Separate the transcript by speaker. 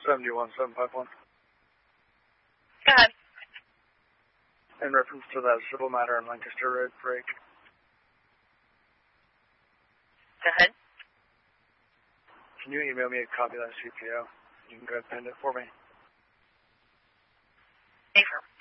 Speaker 1: 71751.
Speaker 2: Go ahead.
Speaker 1: In reference to that civil matter on Lancaster Road break.
Speaker 2: Go ahead.
Speaker 1: Can you email me a copy of that CPO? You can go ahead and send it for me.
Speaker 2: Affirm.